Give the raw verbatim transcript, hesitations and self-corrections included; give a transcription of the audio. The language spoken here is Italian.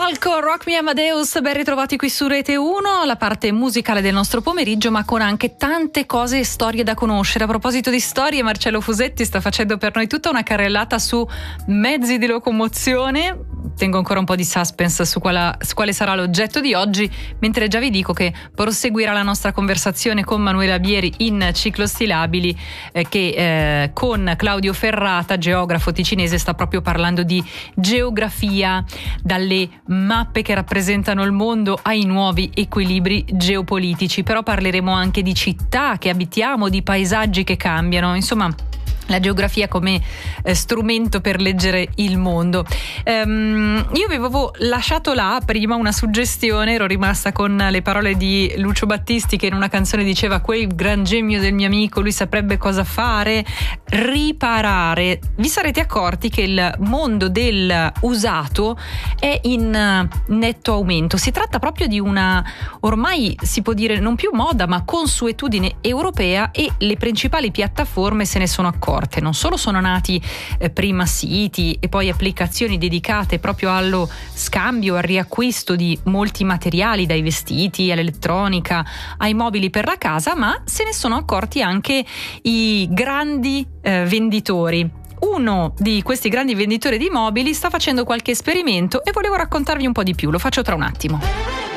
Falco, Rock Me Amadeus, ben ritrovati qui su Rete uno, la parte musicale del nostro pomeriggio, ma con anche tante cose e storie da conoscere. A proposito di storie, Marcello Fusetti sta facendo per noi tutta una carrellata su mezzi di locomozione. Tengo ancora un po' di suspense su, quale, su quale sarà l'oggetto di oggi, mentre già vi dico che proseguirà la nostra conversazione con Manuela Bieri in Ciclostilabili, eh, che eh, con Claudio Ferrata, geografo ticinese, sta proprio parlando di geografia, dalle mappe che rappresentano il mondo ai nuovi equilibri geopolitici. Però parleremo anche di città che abitiamo, di paesaggi che cambiano, insomma la geografia come eh, strumento per leggere il mondo. Um, io vi avevo lasciato là prima una suggestione, ero rimasta con le parole di Lucio Battisti, che in una canzone diceva: quel gran genio del mio amico, lui saprebbe cosa fare, riparare. Vi sarete accorti che il mondo del usato è in netto aumento. Si tratta proprio di una, ormai si può dire non più moda, ma consuetudine europea, e le principali piattaforme se ne sono accorte. Non solo sono nati eh, prima siti e poi applicazioni dedicate proprio allo scambio, al riacquisto di molti materiali, dai vestiti all'elettronica ai mobili per la casa, ma se ne sono accorti anche i grandi eh, venditori. Uno di questi grandi venditori di mobili sta facendo qualche esperimento e volevo raccontarvi un po' di più, lo faccio tra un attimo.